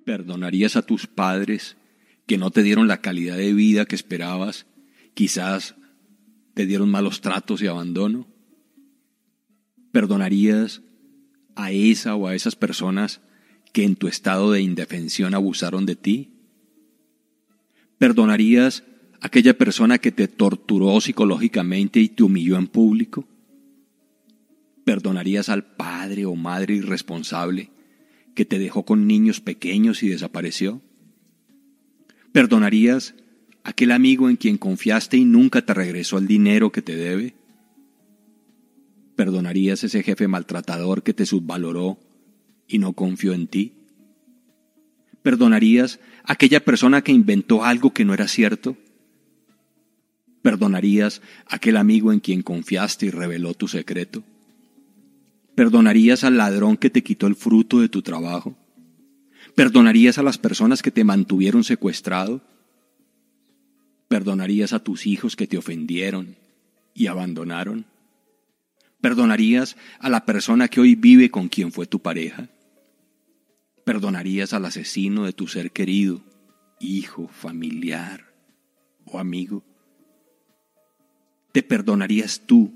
¿Perdonarías a tus padres que no te dieron la calidad de vida que esperabas? Quizás te dieron malos tratos y abandono. ¿Perdonarías a esa o a esas personas que en tu estado de indefensión abusaron de ti? ¿Perdonarías a aquella persona que te torturó psicológicamente y te humilló en público? ¿Perdonarías al padre o madre irresponsable que te dejó con niños pequeños y desapareció? ¿Perdonarías a aquel amigo en quien confiaste y nunca te regresó el dinero que te debe? ¿Perdonarías a ese jefe maltratador que te subvaloró y no confió en ti? ¿Perdonarías a aquella persona que inventó algo que no era cierto? ¿Perdonarías a aquel amigo en quien confiaste y reveló tu secreto? ¿Perdonarías al ladrón que te quitó el fruto de tu trabajo? ¿Perdonarías a las personas que te mantuvieron secuestrado? ¿Perdonarías a tus hijos que te ofendieron y abandonaron? ¿Perdonarías a la persona que hoy vive con quien fue tu pareja? ¿Perdonarías al asesino de tu ser querido, hijo, familiar o amigo? ¿Te perdonarías tú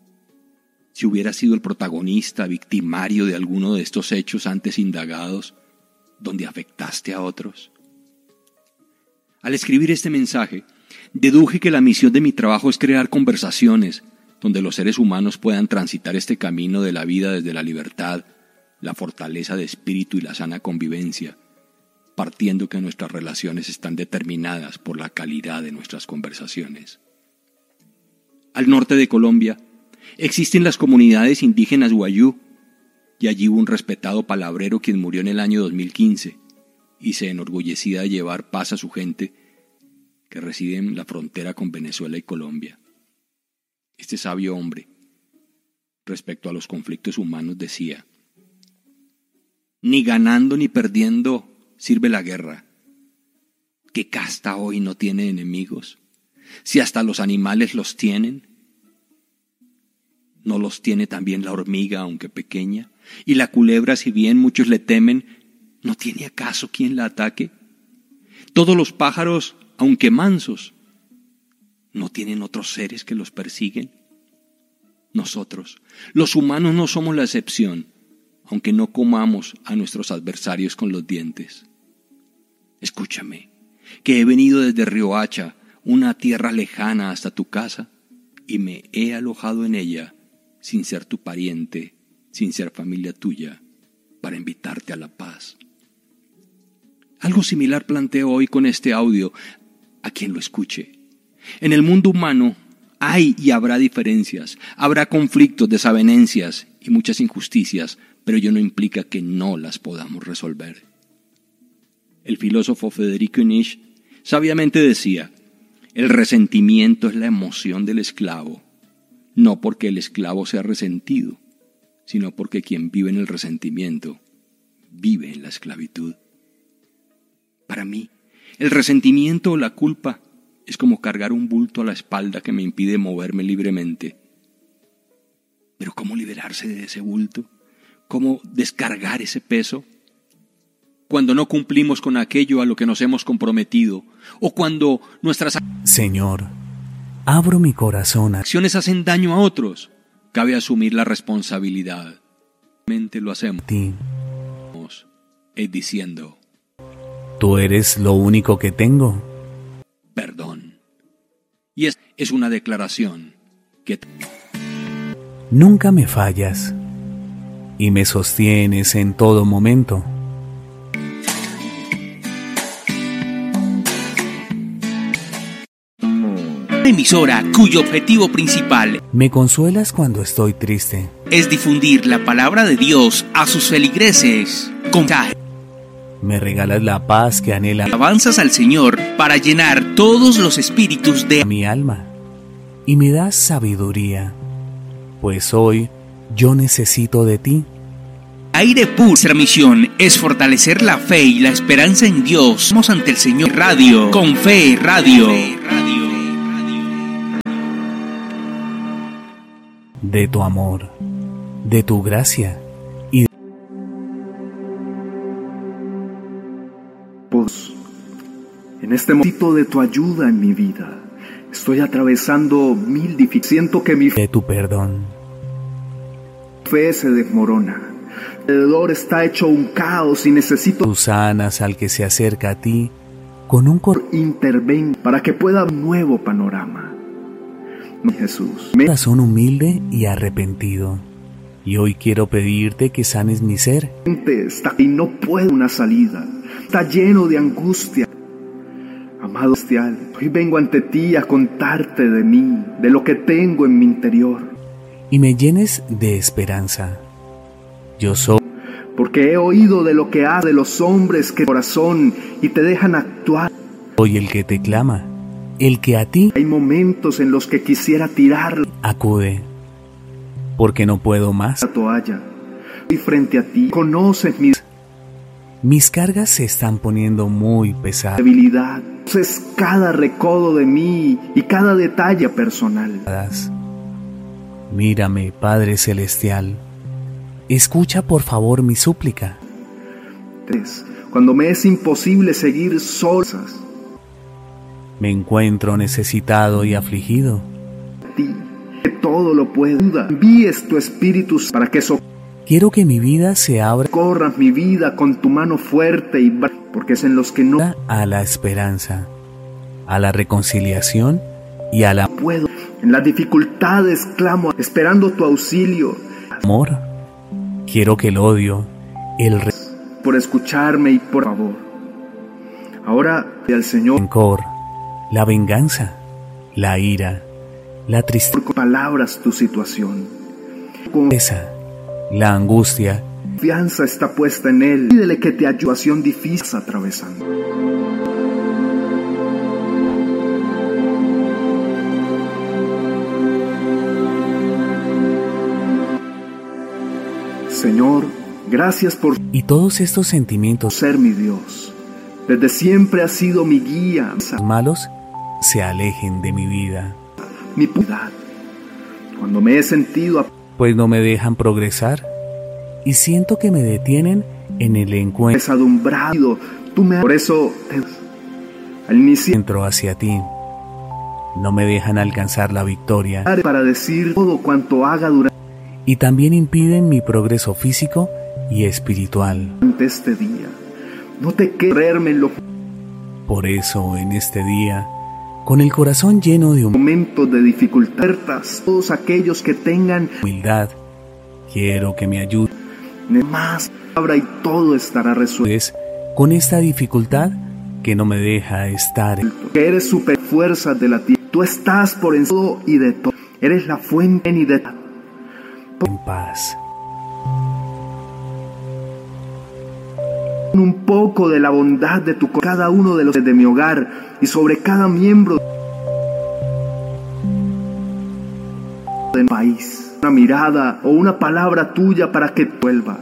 si hubieras sido el protagonista, victimario de alguno de estos hechos antes indagados, donde afectaste a otros? Al escribir este mensaje, deduje que la misión de mi trabajo es crear conversaciones donde los seres humanos puedan transitar este camino de la vida desde la libertad, la fortaleza de espíritu y la sana convivencia, partiendo que nuestras relaciones están determinadas por la calidad de nuestras conversaciones. Al norte de Colombia existen las comunidades indígenas Wayuu, y allí hubo un respetado palabrero quien murió en el año 2015 y se enorgullecía de llevar paz a su gente que reside en la frontera con Venezuela y Colombia. Este sabio hombre, respecto a los conflictos humanos, decía: «Ni ganando ni perdiendo sirve la guerra. ¿Qué casta hoy no tiene enemigos? Si hasta los animales los tienen, ¿no los tiene también la hormiga, aunque pequeña? Y la culebra, si bien muchos le temen, ¿no tiene acaso quien la ataque? Todos los pájaros, aunque mansos, ¿no tienen otros seres que los persiguen? Nosotros, los humanos, no somos la excepción, aunque no comamos a nuestros adversarios con los dientes. Escúchame, que he venido desde Riohacha, una tierra lejana, hasta tu casa, y me he alojado en ella, sin ser tu pariente, sin ser familia tuya, para invitarte a la paz». Algo similar planteo hoy con este audio a quien lo escuche. En el mundo humano hay y habrá diferencias, habrá conflictos, desavenencias y muchas injusticias, pero ello no implica que no las podamos resolver. El filósofo Federico Nietzsche sabiamente decía: «El resentimiento es la emoción del esclavo, no porque el esclavo sea resentido, sino porque quien vive en el resentimiento vive en la esclavitud». Para mí, el resentimiento o la culpa es como cargar un bulto a la espalda que me impide moverme libremente. Pero ¿cómo liberarse de ese bulto? ¿Cómo descargar ese peso? Cuando no cumplimos con aquello a lo que nos hemos comprometido, o cuando nuestras Señor, abro mi corazón acciones hacen daño a otros, cabe asumir la responsabilidad. Lo hacemos diciendo: Tú eres lo único que tengo. Perdón. Y es una declaración que Nunca me fallas y me sostienes en todo momento. Emisora cuyo objetivo principal Me consuelas cuando estoy triste. es difundir la palabra de Dios a sus feligreses con Me regalas la paz que anhela alabanzas al Señor para llenar todos los espíritus de mi alma y me das sabiduría, pues hoy yo necesito de ti. aire puro. Nuestra misión es fortalecer la fe y la esperanza en Dios. Estamos ante el Señor Radio, con Fe Radio. De tu amor, de tu gracia todos. En este momento de tu ayuda en mi vida, estoy atravesando mil dificultades. Siento que mi de tu perdón. fe se desmorona. Alrededor está hecho un caos y necesito Tú sanas al que se acerca a ti con un intervenir para que pueda un nuevo panorama. Jesús, mi corazón humilde y arrepentido. Y hoy quiero pedirte que sanes mi ser. mente está y no puedo una salida. Está lleno de angustia. Amado celestial, hoy vengo ante ti a contarte de mí, de lo que tengo en mi interior. Y me llenes de esperanza. Yo soy Porque he oído de lo que hace de los hombres que corazón y te dejan actuar. el que te clama, el que a ti Hay momentos en los que quisiera tirar acude, porque no puedo más. la toalla. Y frente a ti, conoces mi Mis cargas se están poniendo muy pesadas. debilidad. Conoces cada recodo de mí y cada detalle personal. Mírame, Padre Celestial. Escucha por favor mi súplica. Cuando me es imposible seguir solas, Me encuentro necesitado y afligido. a ti, que todo lo puedo. Envíes tu espíritu para que Quiero que mi vida se abra socorras mi vida con tu mano fuerte y porque es en los que no a la esperanza, a la reconciliación y al puedo. En las dificultades clamo, esperando tu auxilio. amor. Quiero que el odio, Por escucharme y por favor. Ahora al Señor rencor, la venganza, la ira, la tristeza, por palabras tu situación. Con la angustia, confianza está puesta en Él. Pídele que te ayude. Situación difícil atravesando. Señor, gracias por y todos estos sentimientos ser mi Dios. Desde siempre has sido mi guía, malos se alejen de mi vida, mi piedad. Cuando me he sentido pues no me dejan progresar y siento que me detienen en el apesadumbrado, por eso al iniciar encuentro hacia ti. No me dejan alcanzar la victoria para decir todo cuanto haga y también impiden mi progreso físico y espiritual. durante este día. No te quedes creerme en los Por eso en este día, con el corazón lleno de momentos de dificultad, todos aquellos que tengan humildad, quiero que me ayudes más palabra y todo estará resuelto. con esta dificultad que no me deja estar Que eres super fuerzas de la tierra. Tú estás por encima de todo y de todo. Eres la fuente y de en paz. un poco de la bondad de tu cada uno de los de mi hogar y sobre cada miembro del país. Una mirada o una palabra tuya para que vuelva.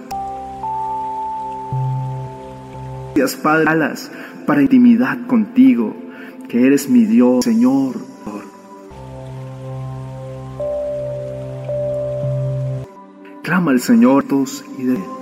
Gracias, Padre, alas para intimidad contigo, que eres mi Dios, Señor. Clama al Señor y de